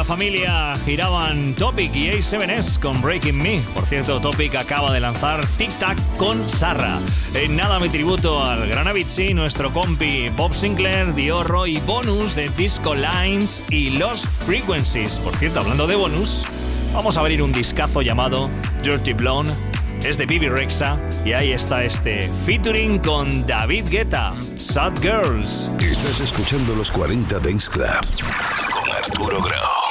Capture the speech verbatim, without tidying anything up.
familia giraban Topic y A siete S con Breaking Me. Por cierto, Topic acaba de lanzar Tic Tac con Sarra. En nada mi tributo al gran Avicii, nuestro compi Bob Sinclair, Diorro y bonus de Disco Lines y Lost Frequencies. Por cierto, hablando de bonus, vamos a abrir un discazo llamado Dirty Blonde. Es de Bibi Rexha y ahí está este featuring con David Guetta, Sad Girls. Estás escuchando los cuarenta Dance Club con Arturo Grau.